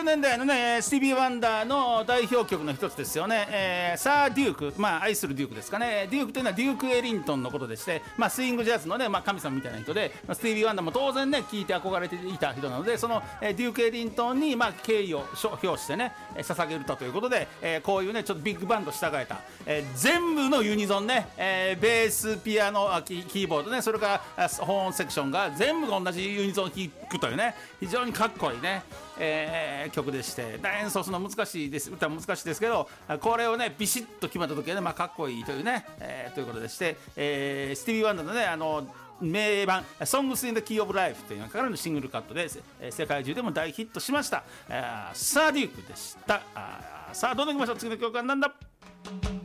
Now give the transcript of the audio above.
90年代のねスティービー・ワンダーの代表曲の一つですよね、サー・デューク、愛するデュークですかね。デュークというのはデューク・エリントンのことでして、スイングジャズのね、神様みたいな人で、スティービー・ワンダーも当然ね聴いて憧れていた人なので、その、デューク・エリントンに敬意を表してね捧げる歌ということで、こういうねちょっとビッグバンド従えた、全部のユニゾンね、ベース、ピアノ、キーボードね、それからホーンセクションが全部同じユニゾンを弾くというね、非常にかっこいいね、曲でして、演奏するの難しいです、歌は難しいですけど、これをねビシッと決まった時はね、かっこいいというね、ということでして、スティービー・ワンダーのね名盤「Songs in the Key of Life」というのからのシングルカットで、世界中でも大ヒットしました。サー・デュークでした。さあどんどんいきましょう。次の曲は何だ。